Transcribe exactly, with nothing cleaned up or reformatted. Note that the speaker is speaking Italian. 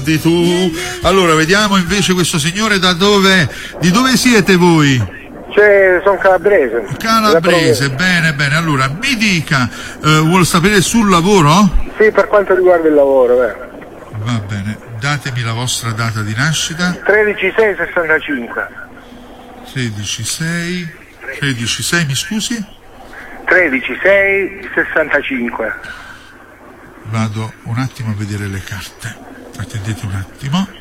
Di tu. Allora vediamo invece questo signore da dove, di dove siete voi? Cioè, sono calabrese. Calabrese, bene bene. Allora mi dica, eh, vuol sapere sul lavoro? Sì, per quanto riguarda il lavoro, eh. Va bene, datemi la vostra data di nascita. tredici sei sessantacinque. tredici sei tredici sei, mi scusi? tredici sei sessantacinque. Vado un attimo a vedere le carte. Attendete un attimo.